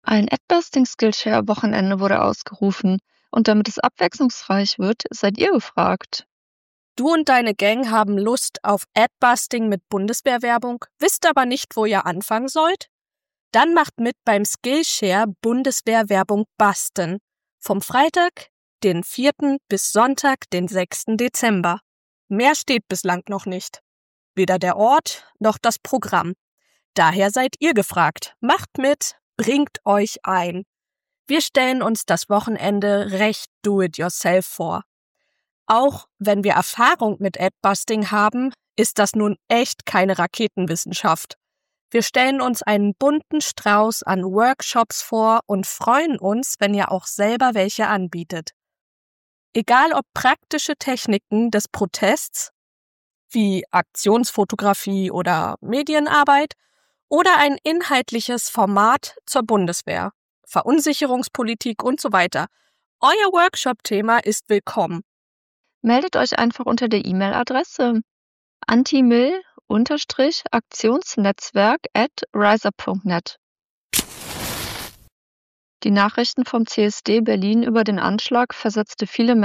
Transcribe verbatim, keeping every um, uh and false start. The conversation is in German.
Ein Adbusting-Skillshare-Wochenende wurde ausgerufen und damit es abwechslungsreich wird, seid ihr gefragt. Du und deine Gang haben Lust auf Adbusting mit Bundeswehrwerbung, wisst aber nicht, wo ihr anfangen sollt? Dann macht mit beim Skillshare Bundeswehrwerbung Busten. Vom Freitag, den vierten bis Sonntag, den sechsten Dezember. Mehr steht bislang noch nicht. Weder der Ort noch das Programm. Daher seid ihr gefragt. Macht mit, bringt euch ein. Wir stellen uns das Wochenende recht do-it-yourself vor. Auch wenn wir Erfahrung mit Adbusting haben, ist das nun echt keine Raketenwissenschaft. Wir stellen uns einen bunten Strauß an Workshops vor und freuen uns, wenn ihr auch selber welche anbietet. Egal ob praktische Techniken des Protests, wie Aktionsfotografie oder Medienarbeit, oder ein inhaltliches Format zur Bundeswehr, Verunsicherungspolitik und so weiter. Euer Workshop-Thema ist willkommen. Meldet euch einfach unter der E-Mail-Adresse antimil-aktionsnetzwerk at riser punkt net. Die Nachrichten vom C S D Berlin über den Anschlag versetzte viele